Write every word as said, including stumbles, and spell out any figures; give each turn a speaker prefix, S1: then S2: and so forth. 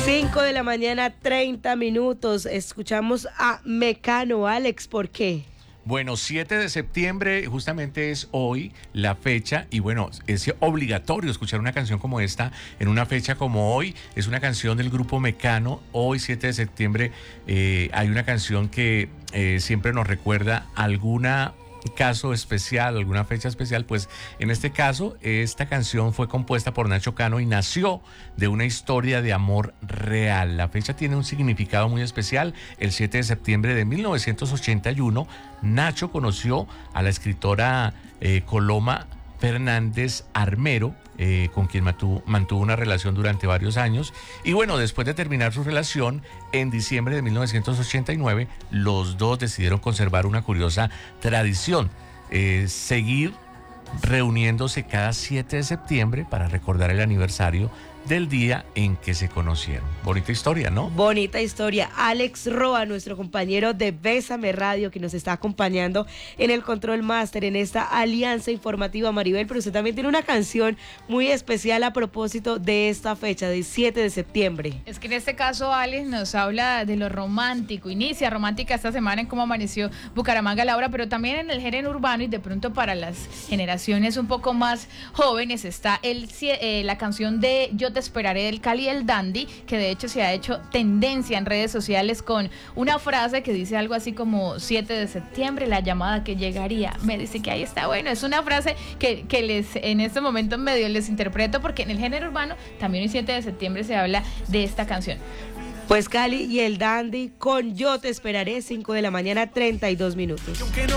S1: cinco de la mañana, treinta minutos. Escuchamos a Mecano. Alex, ¿por qué?
S2: Bueno, siete de septiembre justamente es hoy la fecha y bueno, es obligatorio escuchar una canción como esta en una fecha como hoy. Es una canción del grupo Mecano. Hoy, siete de septiembre, eh, hay una canción que eh, siempre nos recuerda alguna caso especial, alguna fecha especial. Pues en este caso, esta canción fue compuesta por Nacho Cano y nació de una historia de amor real. La fecha tiene un significado muy especial. El siete de septiembre de mil novecientos ochenta y uno, Nacho conoció a la escritora eh, Coloma Fernández Armero, eh, con quien mantuvo, mantuvo una relación durante varios años. Y bueno, después de terminar su relación, en diciembre de mil novecientos ochenta y nueve, los dos decidieron conservar una curiosa tradición, eh, seguir reuniéndose cada siete de septiembre para recordar el aniversario del día en que se conocieron. Bonita historia, ¿no?
S1: Bonita historia. Alex Roa, nuestro compañero de Bésame Radio, que nos está acompañando en el Control Master, en esta alianza informativa, Maribel, pero usted también tiene una canción muy especial a propósito de esta fecha, del siete de septiembre.
S3: Es que en este caso Alex nos habla de lo romántico, inicia romántica esta semana en cómo amaneció Bucaramanga, Laura, pero también en el género urbano y de pronto para las generaciones un poco más jóvenes está el, eh, la canción de Yo Te Esperaré del Cali y el Dandy, que de hecho se ha hecho tendencia en redes sociales con una frase que dice algo así como siete de septiembre, la llamada que llegaría. Me dice que ahí está, bueno, es una frase que, que les en este momento medio les interpreto porque en el género urbano también el siete de septiembre se habla de esta canción.
S1: Pues Cali y el Dandy con Yo Te Esperaré, cinco de la mañana, treinta y dos minutos.